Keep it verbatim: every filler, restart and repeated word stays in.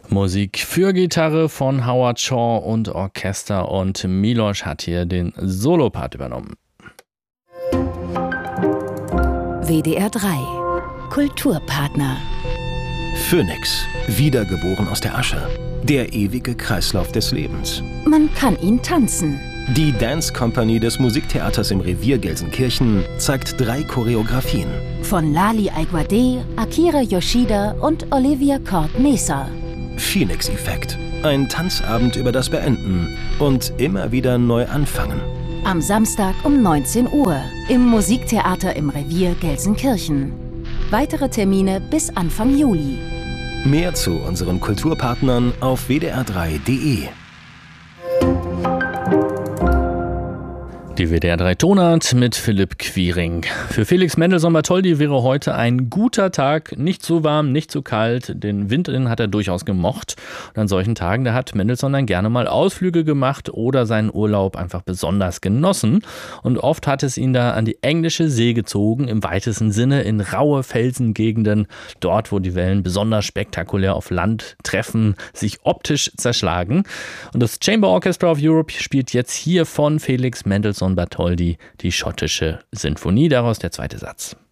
Musik für Gitarre von Howard Shaw und Orchester, und Miloš hat hier den Solopart übernommen. W D R drei Kulturpartner. Phönix, wiedergeboren aus der Asche. Der ewige Kreislauf des Lebens. Man kann ihn tanzen. Die Dance Company des Musiktheaters im Revier Gelsenkirchen zeigt drei Choreografien. Von Lali Aiguade, Akira Yoshida und Olivia Cord-Mesa. Phoenix-Effekt. Ein Tanzabend über das Beenden und immer wieder neu anfangen. Am Samstag um neunzehn Uhr im Musiktheater im Revier Gelsenkirchen. Weitere Termine bis Anfang Juli. Mehr zu unseren Kulturpartnern auf w d r drei punkt d e. Die W D R drei Tonart mit Philipp Quiring. Für Felix Mendelssohn-Bartholdy wäre heute ein guter Tag. Nicht zu warm, nicht zu kalt. Den Wind den hat er durchaus gemocht. Und an solchen Tagen, da hat Mendelssohn dann gerne mal Ausflüge gemacht oder seinen Urlaub einfach besonders genossen. Und oft hat es ihn da an die englische See gezogen, im weitesten Sinne in raue Felsengegenden. Dort, wo die Wellen besonders spektakulär auf Land treffen, sich optisch zerschlagen. Und das Chamber Orchestra of Europe spielt jetzt hier von Felix Mendelssohn Bartholdy die schottische Sinfonie, daraus der zweite Satz.